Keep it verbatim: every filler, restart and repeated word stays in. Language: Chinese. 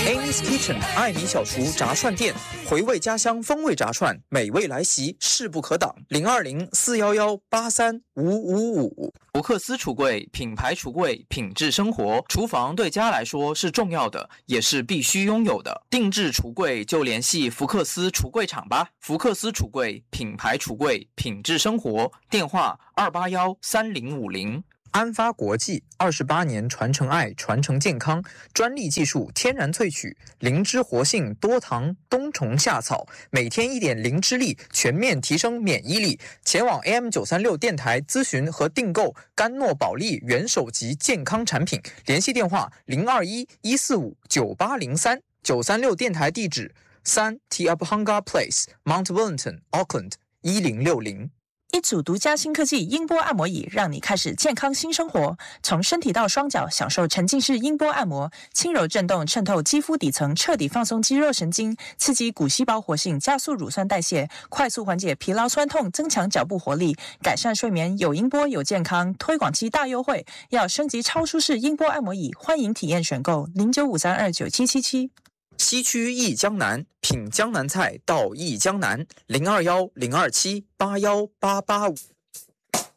Amy's Kitchen 艾米小厨炸串店，回味家乡风味炸串，美味来袭，势不可挡。零二零四幺幺八三五五五。福克斯橱柜，品牌橱柜，品质生活。厨房对家来说是重要的，也是必须拥有的。定制橱柜就联系福克斯橱柜厂吧。福克斯橱柜，品牌橱柜，品质生活。电话二八幺三零五零。安发国际二十八年传承爱，传承健康，专利技术，天然萃取，灵芝活性，多糖，冬虫夏草，每天一点灵芝力，全面提升免疫力。前往 A M 九三六 电台咨询和订购甘诺宝利元首级健康产品，联系电话零二一一四五九八零三。九三六电台地址三 Te Apahanga Place Mount Wellington Auckland 一零六零。 一组独家新科技音波按摩椅，让你开始健康新生活。从身体到双脚，享受沉浸式音波按摩，轻柔震动渗透肌肤底层，彻底放松肌肉神经，刺激骨细胞活性，加速乳酸代谢，快速缓解疲劳酸痛，增强脚部活力，改善睡眠。有音波有健康，推广期大优惠，要升级超舒适音波按摩椅，欢迎体验选购零九五三二九七七七。 西区忆江南，品江南菜到忆江南，零二幺零二七八幺八八五。